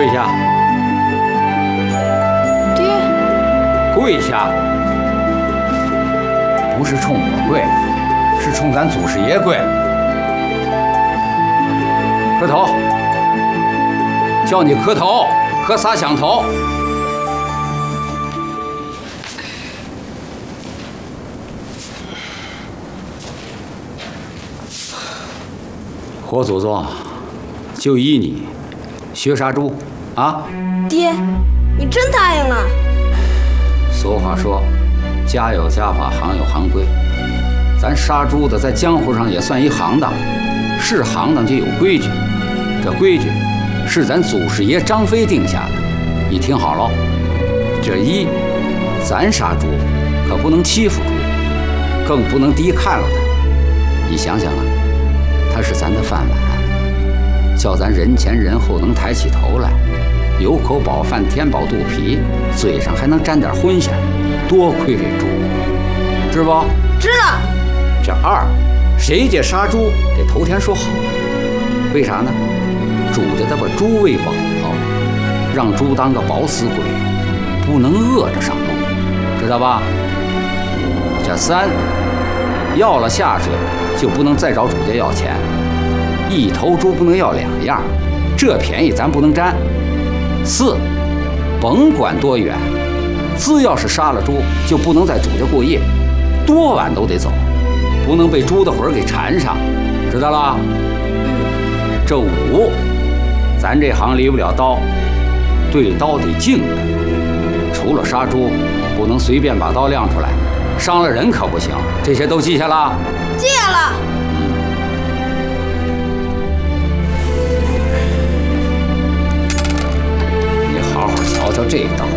跪下！ 爹， 跪下！不是冲我跪，是冲咱祖师爷跪。磕头！叫你磕头，磕仨响头。活祖宗，就依你学杀猪啊！ 爹，你真答应了？ 俗话说，家有家法，行有行规。咱杀猪的在江湖上也算一行当，是行当就有规矩。这规矩是咱祖师爷张飞定下的，你听好喽。这一，咱杀猪可不能欺负猪，更不能低看了它。你想想啊，它是咱的饭碗，叫咱人前人后能抬起头来，有口饱饭填饱肚皮，嘴上还能沾点荤香，多亏这猪，知不？ 知道。 这二，谁家杀猪得头天说好，为啥呢？主家得把猪喂饱了，让猪当个饱死鬼，不能饿着上路，知道吧？这三，要了下水就不能再找主家要钱，一头猪不能要两样，这便宜咱不能沾。四，甭管多远，只要是杀了猪，就不能在主家过夜，多晚都得走，不能被猪的魂给缠上，知道了？这五，咱这行离不了刀，对刀得敬着，除了杀猪，不能随便把刀亮出来，伤了人可不行。这些都记下了？ 记下了。 你好好瞧瞧这刀，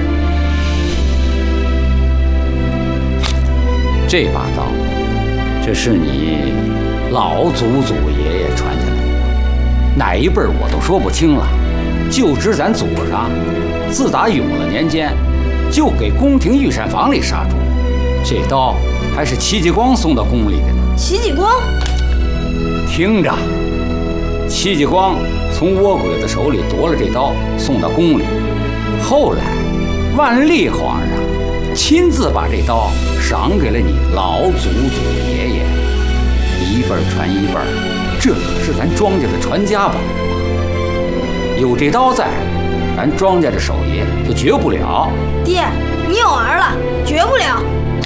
这把刀，这是你老祖祖爷爷传下来的，哪一辈儿我都说不清了。就知咱祖上自打永乐年间就给宫廷御膳房里杀猪，这刀还是戚继光送到宫里的呢。 戚继光？ 听着，戚继光从倭鬼子手里夺了这刀，送到宫里。后来，万历皇上亲自把这刀赏给了你老祖祖爷爷，一辈儿传一辈儿，这可是咱庄家的传家宝。有这刀在，咱庄家的手艺就绝不了。 爹，你有儿了，绝不了。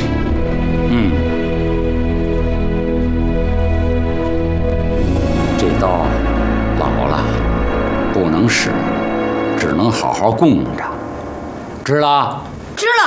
这刀老了，不能使，只能好好供着，知了？ 知了。